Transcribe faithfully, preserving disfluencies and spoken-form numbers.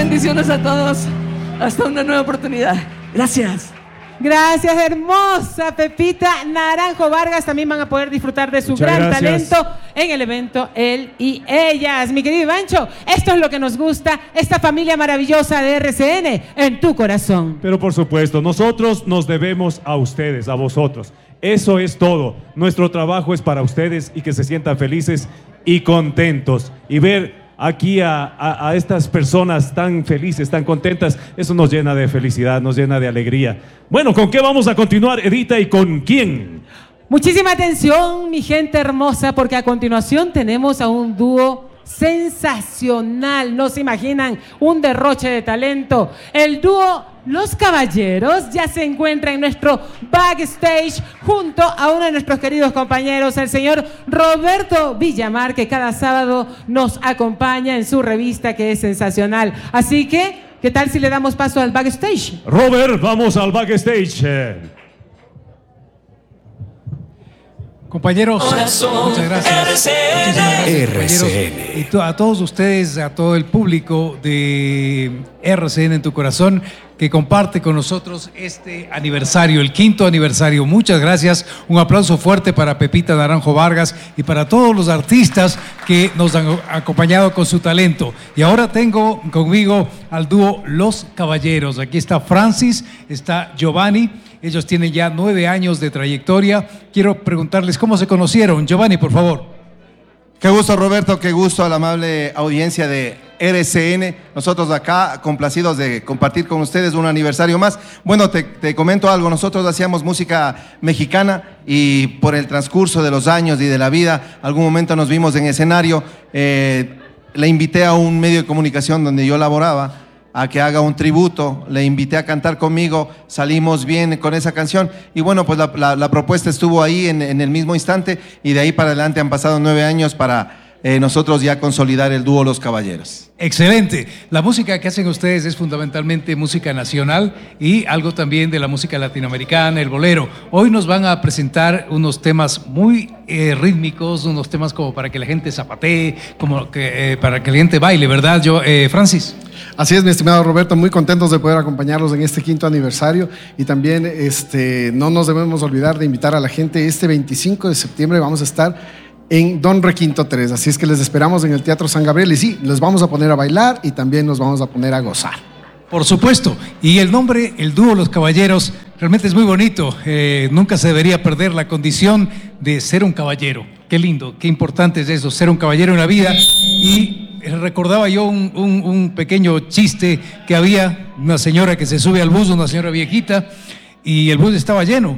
bendiciones a todos. Hasta una nueva oportunidad. Gracias. Gracias, hermosa Pepita Naranjo Vargas. También van a poder disfrutar de su Muchas gran gracias. talento en el evento Él y Ellas. Mi querido Ivancho, esto es lo que nos gusta, esta familia maravillosa de R C N en tu corazón. Pero por supuesto, nosotros nos debemos a ustedes, a vosotros. Eso es todo. Nuestro trabajo es para ustedes y que se sientan felices y contentos. Y ver aquí a, a, a estas personas tan felices, tan contentas, eso nos llena de felicidad, nos llena de alegría. Bueno, ¿con qué vamos a continuar, Edita, y con quién? Muchísima atención, mi gente hermosa, porque a continuación tenemos a un dúo sensacional. No se imaginan, un derroche de talento. El dúo Los Caballeros ya se encuentra en nuestro backstage junto a uno de nuestros queridos compañeros, el señor Roberto Villamar, que cada sábado nos acompaña en su revista, que es sensacional. Así que, ¿qué tal si le damos paso al backstage? Robert, vamos al backstage. Compañeros, muchas gracias. Muchísimas gracias, compañeros. Y to- a todos ustedes, a todo el público de R C N en tu corazón, que comparte con nosotros este aniversario, el quinto aniversario. Muchas gracias. Un aplauso fuerte para Pepita Naranjo Vargas y para todos los artistas que nos han acompañado con su talento. Y ahora tengo conmigo al dúo Los Caballeros. Aquí está Francis, está Giovanni. Ellos tienen ya nueve años de trayectoria. Quiero preguntarles cómo se conocieron. Giovanni, por favor. Qué gusto, Roberto, qué gusto a la amable audiencia de R C N. Nosotros acá complacidos de compartir con ustedes un aniversario más. Bueno, te, te comento algo. Nosotros hacíamos música mexicana y por el transcurso de los años y de la vida, algún momento nos vimos en escenario. Eh, le invité a un medio de comunicación donde yo laboraba a que haga un tributo, le invité a cantar conmigo, salimos bien con esa canción y bueno, pues la, la, la propuesta estuvo ahí en, en el mismo instante y de ahí para adelante han pasado nueve años para eh, nosotros ya consolidar el dúo Los Caballeros. Excelente. La música que hacen ustedes es fundamentalmente música nacional y algo también de la música latinoamericana, el bolero. Hoy nos van a presentar unos temas muy eh, rítmicos, unos temas como para que la gente zapatee, como que, eh, para que la gente baile, ¿verdad, yo, eh, Francis? Así es, mi estimado Roberto, muy contentos de poder acompañarlos en este quinto aniversario y también este, no nos debemos olvidar de invitar a la gente. Este veinticinco de septiembre vamos a estar en Don Requinto tres, así es que les esperamos en el Teatro San Gabriel y sí, les vamos a poner a bailar y también nos vamos a poner a gozar. Por supuesto, y el nombre, el dúo Los Caballeros, realmente es muy bonito. Eh, nunca se debería perder la condición de ser un caballero. Qué lindo, qué importante es eso, ser un caballero en la vida. Y recordaba yo un, un, un pequeño chiste que había una señora que se sube al bus, una señora viejita, y el bus estaba lleno.